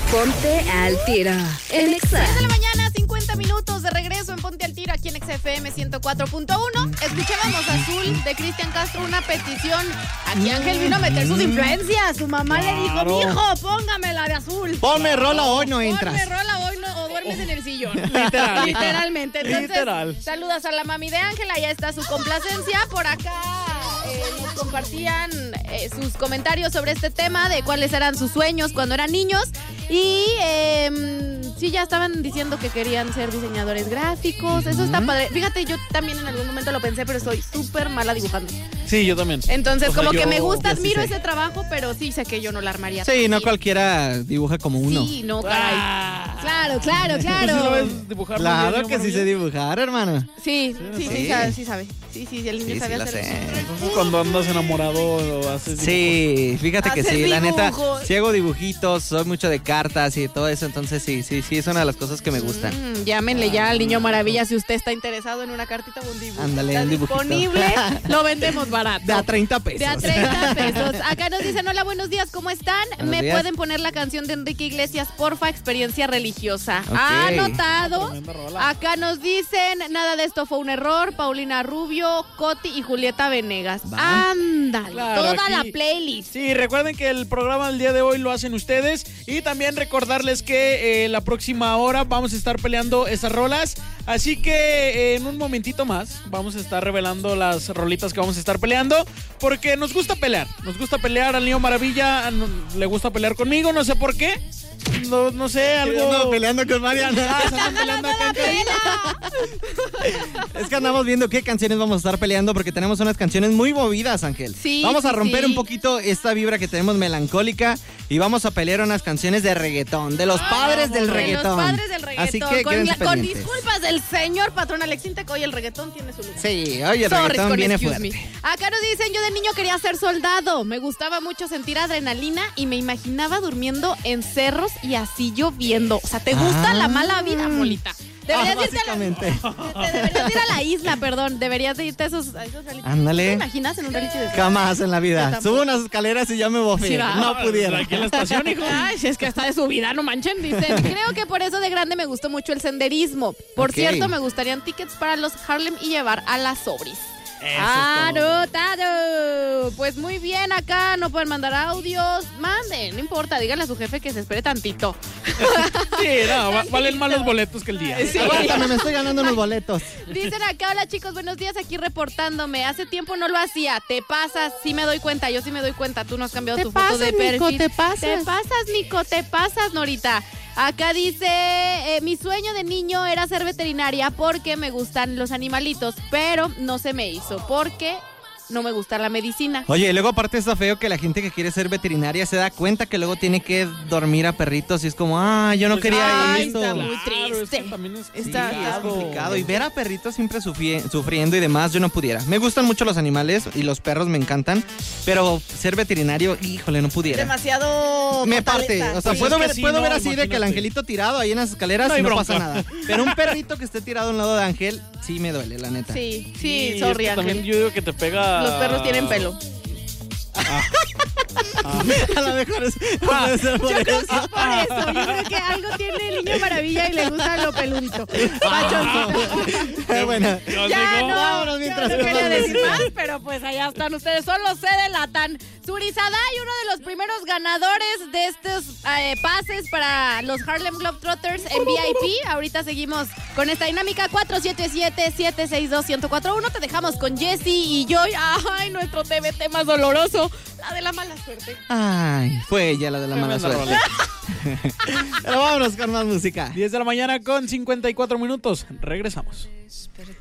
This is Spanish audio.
Ponte al tiro en Exa. 10 de la mañana, 50 minutos de regreso en Ponte al Tiro aquí en Exa FM 104.1. Escuchábamos Azul de Cristian Castro, una petición. Aquí Ángel vino a meter sus influencias. Su mamá le dijo, mijo, póngame la de Azul. Ponme rola hoy, no entras. Ponme rola hoy o duermes en el sillón. Literalmente. Entonces, saludas a la mami de Ángel, allá está su complacencia. Por acá nos compartían sus comentarios sobre este tema de cuáles eran sus sueños cuando eran niños. Y sí, ya estaban diciendo que querían ser diseñadores gráficos. Eso está padre. Fíjate, yo también en algún momento lo pensé, pero soy súper mala dibujando. Sí, yo también. Entonces, como que me gusta, admiro ese trabajo, pero sí sé que yo no la armaría. Sí, no cualquiera dibuja como uno. Sí, no, caray. Claro. ¿Sí sabes dibujar? Claro que sí sé dibujar, hermano. Sí sabe. Sí, el niño sabe hacer eso. Entonces, cuando andas enamorado, haces dibujos. Sí, fíjate que Hacer sí, la neta, dibujos. sí hago dibujitos, soy mucho de cartas y todo eso, entonces sí, es una de las cosas que me gustan. Llámenle ya al Niño Maravilla si usted está interesado en una cartita o un dibujo. Ándale, está un dibujito. disponible, lo vendemos barato. De a 30 pesos. De a 30 pesos. Acá nos dicen, hola, buenos días, ¿cómo están? Buenos ¿Me días. pueden poner la canción de Enrique Iglesias, porfa, experiencia religiosa? Ok. Anotado. Tremenda rola. Acá nos dicen, nada de esto fue un error, Paulina Rubio, Coti y Julieta Venegas. Va. Ándale, Claro, toda aquí- la playlist. Sí, recuerden que el programa del día de hoy lo hacen ustedes y también recordarles que la próxima hora vamos a estar peleando esas rolas, así que en un momentito más vamos a estar revelando las rolitas que vamos a estar peleando porque nos gusta pelear al Niño Maravilla, le gusta pelear conmigo, no sé por qué, no sé, algo... Andamos peleando con Mariana. Se andan peleando acá en cabina. Es que andamos viendo qué canciones vamos a estar peleando porque tenemos unas canciones muy movidas, Ángel. Sí, vamos a sí, romper sí. un poquito esta vibra que tenemos melancólica y vamos a pelear unas canciones de reggaetón, de los padres del De reggaetón. los padres del reggaetón. Así que con quédense con pendientes. disculpas del señor patrón Alexín Teco, hoy el reggaetón tiene su lugar. Sí, oye, el Sorry, reggaetón con viene excuse fuerte. me. Acá nos dicen, yo de niño quería ser soldado. Me gustaba mucho sentir adrenalina y me imaginaba durmiendo en cerros y así lloviendo. O sea, ¿te gusta la mala vida, Molita? Deberías irte básicamente. te deberías ir a la isla, perdón. Deberías de irte a esos realities. Ándale. ¿Te imaginas en un reality de esos? Jamás en la Yo vida. tampoco. Subo unas escaleras y ya me bofé. Sí, va. No pudiera. Aquí en la estación, hijo. Ay, si es que está de su vida, no manchen, dicen. Creo que por eso de grande me gustó mucho el senderismo. Por Ok. cierto, me gustarían tickets para los Harlem y llevar a las sobris. Eso es todo. Anotado. Pues muy bien, acá no pueden mandar audios. Manden, no importa, díganle a su jefe que se espere tantito. Sí, no, valen más los boletos que el día. Sí. Aguántame, me estoy ganando unos boletos. Dicen acá, hola chicos, buenos días, aquí reportándome. Hace tiempo no lo hacía. Te pasas, sí me doy cuenta, yo sí me doy cuenta. Tú no has cambiado tu foto de perfil. Nico, te pasas. Te pasas, Nico, te pasas, Norita. Acá dice, mi sueño de niño era ser veterinaria porque me gustan los animalitos, pero no se me hizo porque no me gusta la medicina. Oye, y luego aparte está feo que la gente que quiere ser veterinaria se da cuenta que luego tiene que dormir a perritos y es como, yo no Pues, quería ay, esto. está muy Claro, triste. es que también es Está- Sí, es complicado. complicado. Y ver a perritos siempre sufriendo y demás, yo no pudiera. Me gustan mucho los animales y los perros me encantan, pero ser veterinario, híjole, no pudiera. Demasiado Me parte, fortaleza. o sea, Pues puedo es que ver, sí, puedo no, ver así de que el imagínate. angelito tirado ahí en las escaleras No hay y no bronca. pasa nada. Pero un perrito que esté tirado a un lado de Ángel, sí me duele, la neta. Sí, Sí, es sorry, que también Ángel. yo digo que te pega. Los perros tienen pelo. A lo mejor puede ser por Yo creo eso. que es por eso. Yo creo que algo tiene el niño maravilla y le gusta lo peludito. Bueno, Ya no, vámonos mientras yo no quería más decir música. más, pero pues allá están ustedes, solo se delatan. Surizaday, uno de los primeros ganadores de estos pases para los Harlem Globetrotters en VIP. Ahorita seguimos con esta dinámica 477-762-1041. Te dejamos con Jessie y Joy. Ay, nuestro TBT más doloroso, la de la mala suerte. Ay, fue ella la de la mala Tremenda suerte. Pero vámonos con más música. 10 de la mañana con 54 minutos. Regresamos.